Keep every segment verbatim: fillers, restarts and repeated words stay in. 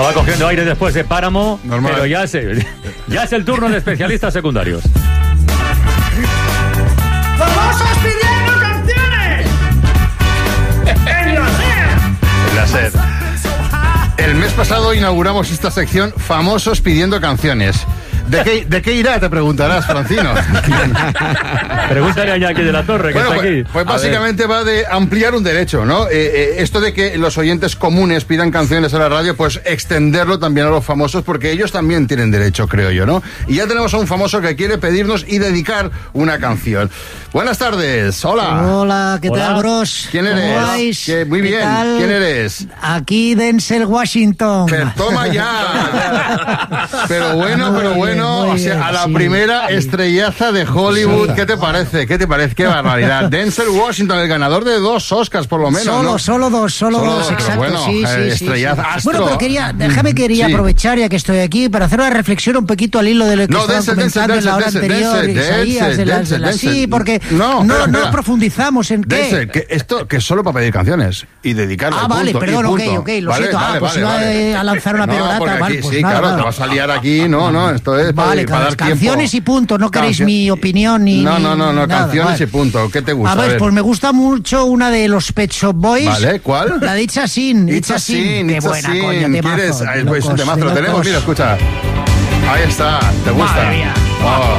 Estaba cogiendo aire después de Páramo, Normal. pero ya es, ya es el turno de especialistas secundarios. ¡Famosos pidiendo canciones! ¡En la SER! En la SER. El mes pasado inauguramos esta sección Famosos pidiendo canciones. ¿De qué, ¿De qué irá? Te preguntarás, Francino. Pregúntale a Iñaki de la Torre, que Bueno, está pues, aquí. pues básicamente va de ampliar un derecho, ¿no? Eh, eh, esto de que los oyentes comunes pidan canciones a la radio, pues extenderlo también a los famosos, porque ellos también tienen derecho, creo yo, ¿no? Y ya tenemos a un famoso que quiere pedirnos y dedicar una canción. Buenas tardes, hola. Hola, ¿qué Hola. tal, bros? ¿Quién ¿Cómo eres? vais? ¿Qué- muy ¿Qué bien. tal? ¿Quién eres? Aquí Denzel Washington. Pero toma ya. Pero bueno, Muy pero bien, bueno, muy o sea, bien, a la sí. primera Sí. estrellaza de Hollywood, Sí. ¿qué te parece? ¿Qué te parece? Qué barbaridad. Denzel Washington, el ganador de dos Oscars por lo menos, Solo, ¿no? solo dos, solo, Solo dos, dos, pero exacto. bueno, sí, eh, sí, sí, estrellaza, sí. astro. Bueno, pero quería, déjame quería Sí. aprovechar ya que estoy aquí para hacer una reflexión un poquito al hilo de lo que No, estaban Denzel, Denzel, comentando en la hora Denzel, anterior, Denzel, Isaías, Denzel, de las- Denzel, de las- sí, Denzel. porque No, no, espera, no espera. profundizamos en qué. Denzel, que esto que es solo para pedir canciones y dedicarle. Ah, y vale, punto, perdón, y ok, punto. ok, lo Vale, siento. Ah, vale, pues vale, iba vale. a lanzar una No, perorata, porque vale, aquí, pues sí, nada, claro, nada. te vas a liar aquí, no, no, esto es para, Vale, para dar tiempo. canciones y punto, no queréis Cancio- mi opinión ni No, no, no, no, ni nada, canciones vale. y punto. ¿Qué te gusta? A ver, pues me gusta mucho una de los Pet Shop Boys. Vale, ¿cuál? La de It's a Sin. It's a sin, Qué it's a buena, sin. coño, temazo. ¿Quieres? de Ay, pues un locos, temazo, de lo tenemos, locos. mira, escucha. Ahí está, ¿te gusta? Madre mía. Oh,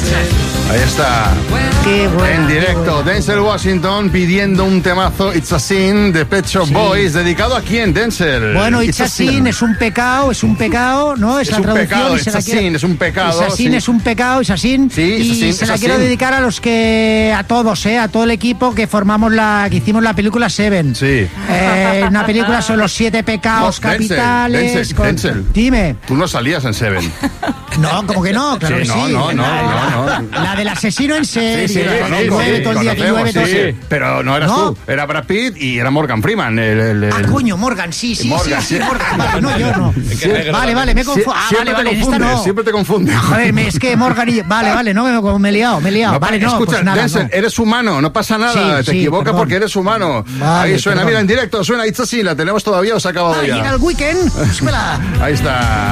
ahí está. Qué buena, En qué directo, buena. Denzel Washington pidiendo un temazo It's a Sin de Pet Shop Sí. Boys. ¿Dedicado a quién, Denzel? Bueno, It's a Sin es un pecado, es un pecado, ¿no? Es, Es la un traducción. pecado, y se It's la a quiero- sin, es un pecado, It's a Sin sí. es un pecado, It's a Sin. Sí, It's a y sin, se It's la a quiero sin. dedicar a los que, a todos, ¿eh? A todo el equipo que formamos la, que hicimos la película Seven. Sí. Eh, una película sobre los siete pecados No, Denzel, capitales. Denzel, con- Denzel. Dime. Tú no salías en Seven. No, como que no, claro Sí, que no, sí. no, no, la, no, la- no. la del asesino en serie. Sí, sí, la la que conozco, llueve sí, todo el día, que conocemos, llueve todo. sí, sí. Pero no eras ¿No? tú, era Brad Pitt y era Morgan Freeman. El, el- el- Ah, coño, Morgan, sí, sí, Morgan, sí, sí, sí. Morgan. Vale, no, yo no. Vale, vale, me Sie- confundo. Ah, siempre vale, vale, te en esta confundes, no. siempre te confundes. A ver, me- es que Morgan y... Vale, vale, no, me, me he liado, me he liado. No, vale, no, escucha, pues nada, Denzel, no. eres humano, no pasa nada, Sí, te sí, equivocas perdón. porque eres humano. Vale, Ahí suena, perdón. mira, en directo, suena It's a Sin, la tenemos todavía o se ha acabado Ah, ya. llega el weekend. Espera. Ahí está.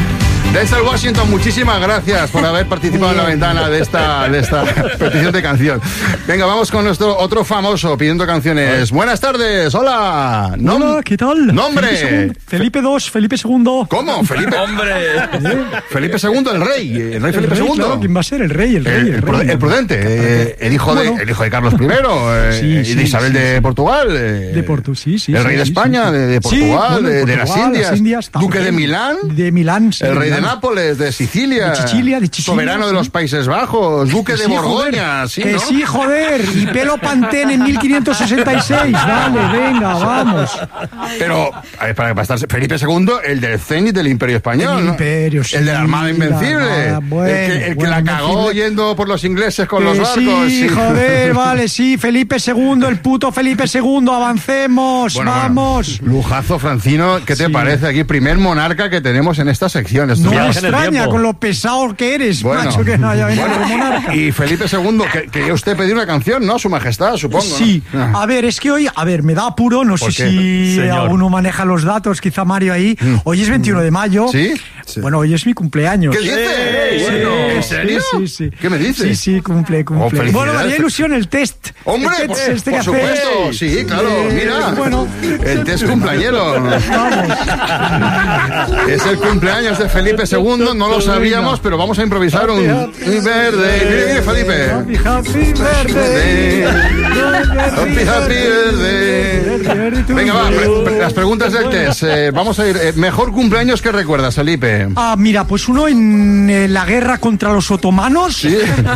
Denzel Washington, muchísimas gracias por haber participado en la ventana de esta, de esta petición de canción. Venga, vamos con nuestro otro famoso pidiendo canciones. Buenas tardes, hola. Nom- Hola, ¿qué tal? Nombre. Felipe segundo, Felipe segundo, Felipe segundo. ¿Cómo? Felipe. ¡Hombre! Felipe segundo, el rey. El rey El Felipe rey, segundo. claro, ¿quién va a ser? El rey, el rey, El, el, el pru- rey. el prudente, eh, el, hijo de, Bueno. el hijo de Carlos primero eh, Sí, y de sí, Isabel sí, de sí. Portugal. eh, De Portu, sí, sí. El sí, rey de sí, España, sí. de, de Sí, Portugal, bueno, de, de de las Portugal, Indias, las Indias, duque de también. Milán, De Milán, sí, el de rey de Milán. Nápoles, de Sicilia, De Sicilia, de Sicilia, soberano de sí. los Países Bajos, duque de Sí, Borgoña, joder, sí, que ¿no? sí, joder, y pelo Pantén en mil quinientos sesenta y seis, vale, venga, vamos. Pero, a ver, para, para estar Felipe segundo, el del cenit del Imperio Español, El ¿no? imperio, sí, el de la Armada la Invencible, Armada, bueno, el que, el que bueno, la cagó Invencible. yendo por los ingleses con Que los barcos. sí, joder, vale, sí, Felipe segundo, el puto Felipe segundo, avancemos, Bueno, vamos. bueno, lujazo, Francino, ¿qué te Sí. parece aquí? Primer monarca que tenemos en esta sección. Esto No me Viaje en el extraña tiempo. con lo pesado que eres, Bueno, macho, que no haya venido bueno, de monarca. y Felipe segundo, que quería usted pedir una canción, ¿no? Su majestad, supongo. ¿no? Sí, Ah. a ver, es que hoy, a ver, me da apuro, no sé ¿Por qué? si Señor. alguno maneja los datos, quizá Mario ahí. Hoy es veintiuno de mayo. ¿Sí? Bueno, hoy es mi cumpleaños. ¿Qué dices? Sí, Bueno, ¿en sí, serio? Sí, sí. ¿Qué me dices? Sí, sí, cumple, Oh, cumple. felicidades. Bueno, me haría ilusión el test. Hombre, el por, test este por que supuesto, hacéis. sí, claro, Eh, mira. Bueno, El test cumpleañero. vamos. Es el cumpleaños de Felipe segundo, no lo sabíamos, pero vamos a improvisar un Happy, verde. Mire, mire, Felipe. Happy, happy birthday. Happy, happy birthday. Venga, va, pre- pre- las preguntas del test. Eh, vamos a ir. eh, mejor cumpleaños que recuerdas, Felipe. Ah, mira, pues uno en eh, la guerra contra los otomanos, Sí.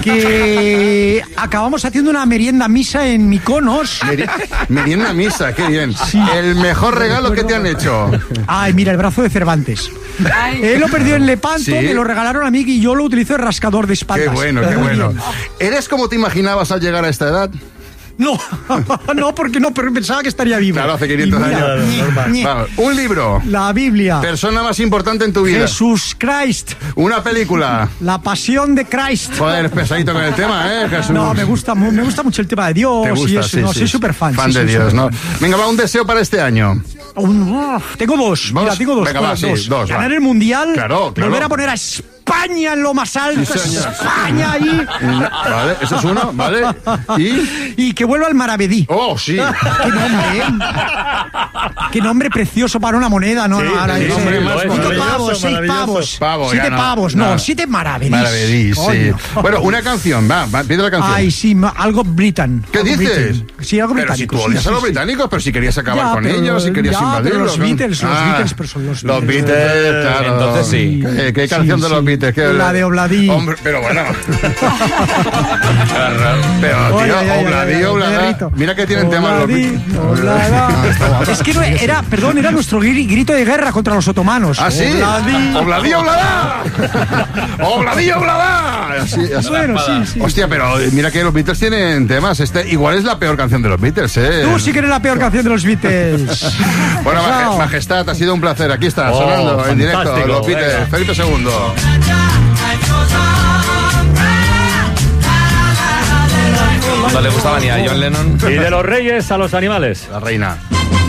que acabamos haciendo una merienda misa en Mykonos. Meri- Merienda misa, qué bien. El mejor regalo que te han hecho. Ay, mira, el brazo de Cervantes. Él lo perdió en Lepanto, Sí. me lo regalaron a mí y yo lo utilizo de rascador de espaldas. Qué bueno, qué Muy bueno. bien. ¿Eres como te imaginabas al llegar a esta edad? No, no, porque no, pero pensaba que estaría vivo. Claro, hace quinientos Y mira, años. ñe, ñe. Vamos, un libro. La Biblia. Persona más importante en tu vida. Jesús Christ. Una película. La pasión de Christ. Joder, es pesadito con el tema, ¿eh, Jesús? No, me gusta, mu- me gusta mucho el tema de Dios Te gusta, y eso, sí, no, sí. soy súper fan. Fan de Dios, ¿no? Venga, va, un deseo para este año. Un- uf, tengo dos. ¿Dos? Mira, tengo dos. Venga, va, cosas, sí, dos, Ganar va. el mundial. Claro, claro. Volver a poner a España en lo más alto. Sí, señor. España ahí. Vale, ese es uno, ¿vale? Y... Y que vuelva al Maravedí. ¡Oh, sí! Qué nombre, ¿eh? Qué nombre precioso para una moneda, ¿no? Sí, no, ahora sí, ese- nombre más cinco maravilloso, pavos, seis pavos. Pavos, siete ya no, pavos, no, no. siete maravedís. Maravedí, sí. Coño. Bueno, una canción, va, va, pide la canción. Ay, sí, ma- algo Britain. ¿Qué Algo dices? Britain. Sí, algo Pero si británico. tú sí, odias sí, a los sí. británicos, pero si querías acabar Ya, con pero- ellos, si querías ya, pero invadirlos. los ¿no? Beatles, los Ah, Beatles, pero son los Los Beatles. Beatles, claro. Entonces sí. ¿Qué, qué Sí, canción de sí. los Beatles? ¿Qué- La de Obladí. Hombre, pero bueno. Pero, Ay, tío, ay, ay, Obladí, ay, ay, Obladá. perrito. Mira que tienen temas los Obladí, Beatles. Obladá. Es que no era, perdón, era nuestro gri- grito de guerra contra los otomanos. ¿Ah, sí? Obladí. Obladí, Obladá. Obladí, Obladá. Así, así. Bueno, sí, sí. Hostia, pero mira que los Beatles tienen temas. Este igual es la peor canción de los Beatles, ¿eh? Tú sí que eres la peor canción de los Beatles. Bueno, Maje- Chao. Majestad, ha sido un placer. Aquí está, Oh, sonando en directo fantástico, los Beatles. venga. Felipe segundo. No le gustaba ni a John Lennon. Y de los reyes a los animales. La reina.